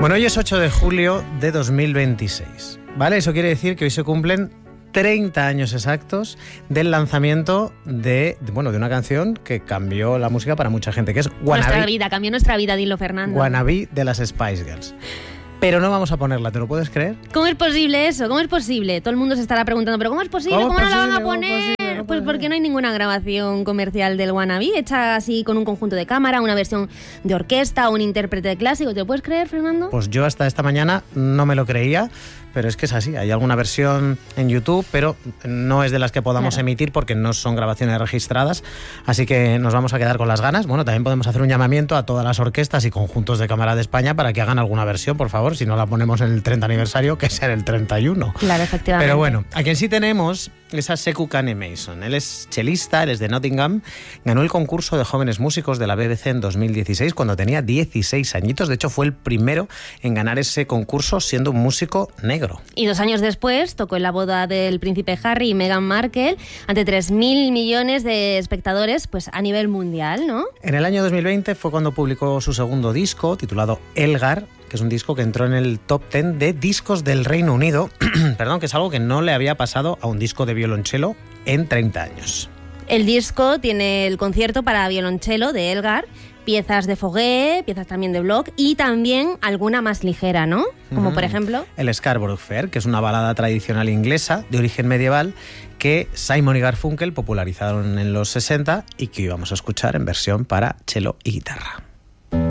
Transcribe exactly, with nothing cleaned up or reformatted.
Bueno, hoy es ocho de julio de dos mil veintiséis, ¿vale? Eso quiere decir que hoy se cumplen treinta años exactos del lanzamiento de, bueno, de una canción que cambió la música para mucha gente, que es Wannabe. Nuestra vida, cambió nuestra vida, dilo, Fernando. Wannabe de las Spice Girls. Pero no vamos a ponerla, ¿te lo puedes creer? ¿Cómo es posible eso? ¿Cómo es posible? Todo el mundo se estará preguntando, ¿pero cómo es posible? ¿Cómo, ¿Cómo no la van a poner? Posible, pues porque no hay ninguna grabación comercial del Wannabe hecha así con un conjunto de cámara, una versión de orquesta, un intérprete clásico. ¿Te lo puedes creer, Fernando? Pues yo hasta esta mañana no me lo creía, pero es que es así. Hay alguna versión en YouTube, pero no es de las que podamos claro. emitir porque no son grabaciones registradas, así que nos vamos a quedar con las ganas. Bueno, también podemos hacer un llamamiento a todas las orquestas y conjuntos de cámara de España para que hagan alguna versión, por favor, si no la ponemos en el treinta aniversario, que sea en el treinta y uno. Claro, efectivamente. Pero bueno, a quien sí tenemos es a Sekou Kane Mason. Él es chelista, él es de Nottingham, ganó el concurso de jóvenes músicos de la B B C en dos mil dieciséis cuando tenía dieciséis añitos. De hecho, fue el primero en ganar ese concurso siendo un músico negro. Y dos años después tocó en la boda del príncipe Harry y Meghan Markle ante tres mil millones de espectadores, pues a nivel mundial, ¿no? En el año dos mil veinte fue cuando publicó su segundo disco, titulado Elgar, que es un disco que entró en el top diez de discos del Reino Unido, perdón, que es algo que no le había pasado a un disco de violonchelo en treinta años. El disco tiene el concierto para violonchelo de Elgar, piezas de Foguet, piezas también de Bloch y también alguna más ligera, ¿no? Como mm. por ejemplo... El Scarborough Fair, que es una balada tradicional inglesa de origen medieval que Simon y Garfunkel popularizaron en los sesenta y que íbamos a escuchar en versión para cello y guitarra.